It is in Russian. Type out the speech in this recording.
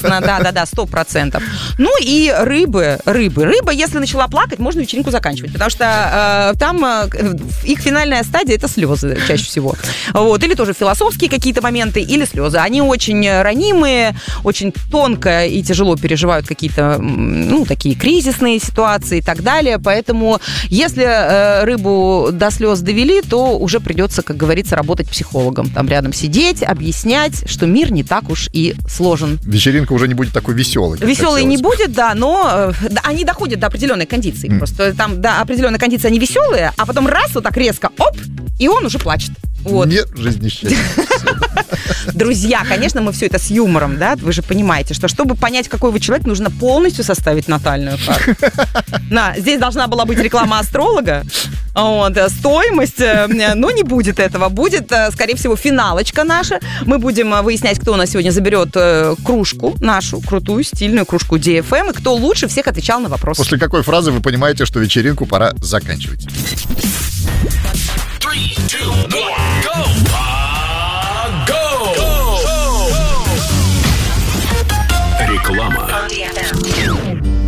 естественно, да, 100%. Ну и рыба, если начала плакать, можно вечеринку заканчивать, потому что там их финальная стадия — это слезы чаще всего. Вот. Или тоже философские какие-то моменты, или слезы. Они очень ранимые, очень тонко и тяжело переживают какие-то, ну, такие кризисные ситуации и так далее. Поэтому, если рыбу до слез довели, то уже придется, как говорится, работать психологом. Там рядом сидеть, объяснять, что мир не так уж и сложен. Вечеринка уже не будет такой веселой. Веселой не будет, да, но они доходят до определенной кондиции. Просто там до определенной кондиции они веселые, а потом раз, вот так резко, оп, и он уже плачет. Вот. Нет жизни счастья. Друзья, конечно, мы все это с юмором, да, вы же понимаете, что чтобы понять, какой вы человек, нужно полностью составить натальную карту. Здесь должна была быть реклама астролога, вот, стоимость, но не будет этого. Будет, скорее всего, финалочка наша. Мы будем выяснять, кто у нас сегодня заберет кружку, нашу крутую, стильную кружку DFM, и кто лучше всех отвечал на вопросы. После какой фразы вы понимаете, что вечеринку пора заканчивать? 3, 2,